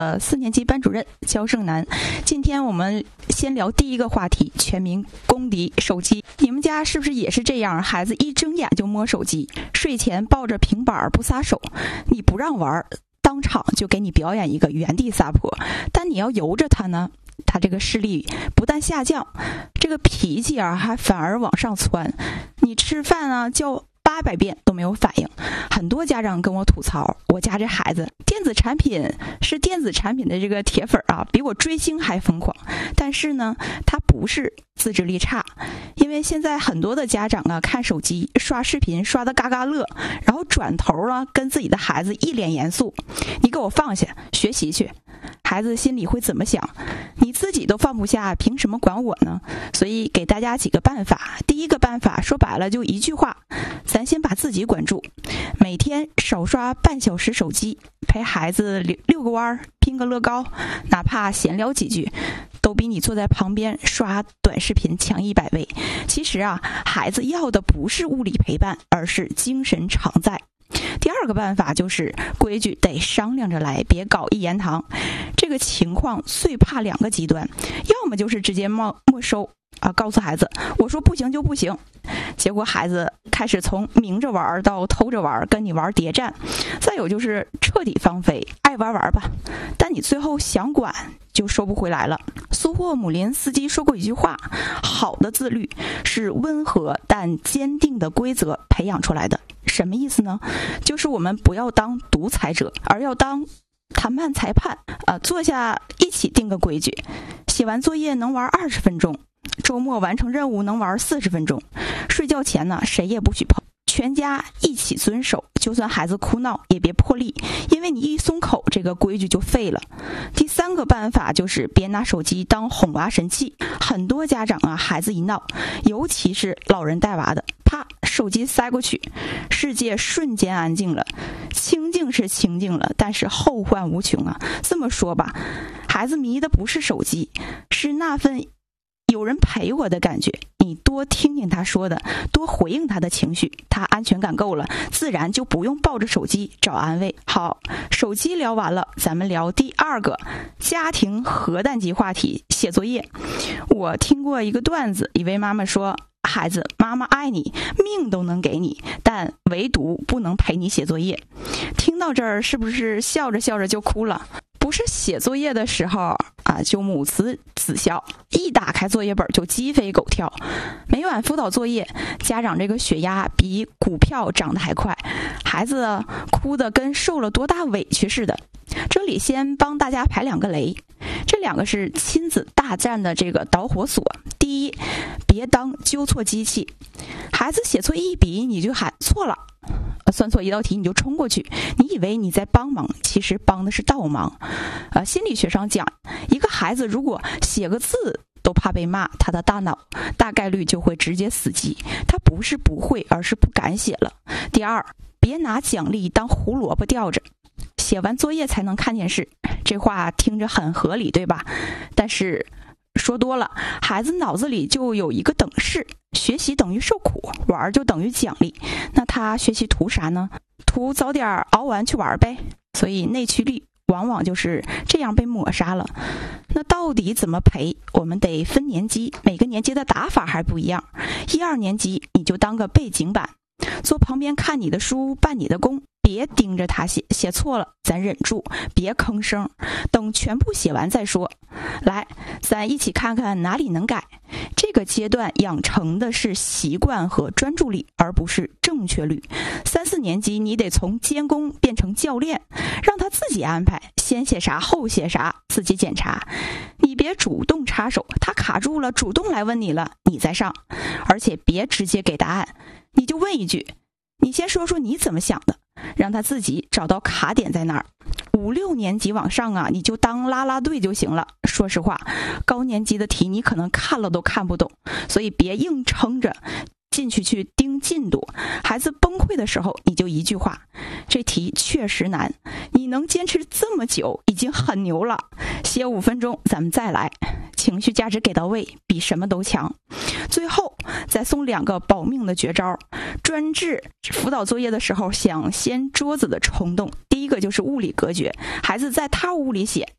4年级班主任焦胜男。今天我们先聊第一个话题，全民公敌手机。你们家是不是也是这样？孩子一睁眼就摸手机，睡前抱着平板不撒手，你不让玩，当场就给你表演一个原地撒泼。但你要由着他呢，他这个视力不但下降，这个脾气还反而往上窜。你吃饭叫800遍都没有反应。很多家长跟我吐槽，我家这孩子电子产品的这个铁粉比我追星还疯狂。但是呢，他不是自制力差，因为现在很多的家长看手机刷视频刷得嘎嘎乐，然后转头跟自己的孩子一脸严肃，你给我放下学习去。孩子心里会怎么想？你自己都放不下，凭什么管我呢？所以给大家几个办法。第一个办法说白了就一句话，咱先把自己管住，每天少刷半小时手机，陪孩子遛个弯，拼个乐高，哪怕闲聊几句，都比你坐在旁边刷短视频强100倍。其实孩子要的不是物理陪伴，而是精神常在。第二个办法就是规矩得商量着来，别搞一言堂。这个情况最怕2个极端，要么就是直接没收告诉孩子我说不行就不行，结果孩子开始从明着玩到偷着玩，跟你玩谍战。再有就是彻底放飞，爱玩玩吧，但你最后想管就收不回来了。苏霍姆林斯基说过一句话，好的自律是温和但坚定的规则培养出来的。什么意思呢？就是我们不要当独裁者，而要当谈判裁判。坐下一起定个规矩，写完作业能玩20分钟，周末完成任务能玩40分钟，睡觉前谁也不许碰，全家一起遵守。就算孩子哭闹也别破例，因为你一松口，这个规矩就废了。第3个办法就是别拿手机当哄娃神器。很多家长孩子一闹，尤其是老人带娃的，啪，手机塞过去，世界瞬间安静了。清静是清静了，但是后患无穷这么说吧，孩子迷的不是手机，是那份有人陪我的感觉。你多听听他说的，多回应他的情绪，他安全感够了，自然就不用抱着手机找安慰。好，手机聊完了，咱们聊第2个家庭核弹级话题，写作业。我听过一个段子，一位妈妈说，孩子，妈妈爱你，命都能给你，但唯独不能陪你写作业。听到这儿是不是笑着笑着就哭了？不是写作业的时候就母慈子孝，一打开作业本就鸡飞狗跳。每晚辅导作业，家长这个血压比股票涨得还快，孩子哭得跟受了多大委屈似的。这里先帮大家排2个雷，这2个是亲子大战的这个导火索。第一，别当纠错机器，孩子写错一笔你就喊错了，算错一道题你就冲过去，你以为你在帮忙，其实帮的是倒忙。心理学上讲，一个孩子如果写个字都怕被骂，他的大脑大概率就会直接死机，他不是不会，而是不敢写了。第二，别拿奖励当胡萝卜吊着，写完作业才能看电视，这话听着很合理，对吧？但是说多了，孩子脑子里就有一个等式，学习等于受苦，玩就等于奖励。那他学习图啥呢？图早点熬完去玩呗。所以内驱力往往就是这样被抹杀了。那到底怎么陪？我们得分年级，每个年级的打法还不一样。1、2年级你就当个背景板，坐旁边看你的书，办你的工，别盯着他写，写错了咱忍住，别吭声，等全部写完再说。来，咱一起看看哪里能改。这个阶段养成的是习惯和专注力，而不是正确率。3、4年级你得从监工变成教练，让他自己安排，先写啥后写啥，自己检查。你别主动插手，他卡住了主动来问你了，你再上。而且别直接给答案，你就问一句，你先说说你怎么想的，让他自己找到卡点在哪儿。5、6年级往上你就当啦啦队就行了。说实话，高年级的题你可能看了都看不懂，所以别硬撑着进去盯进度。孩子崩溃的时候，你就一句话，这题确实难，你能坚持这么久已经很牛了，歇5分钟咱们再来。情绪价值给到位，比什么都强。最后再送2个保命的绝招，专治辅导作业的时候想掀桌子的冲动。第一个就是物理隔绝，孩子在他屋里写，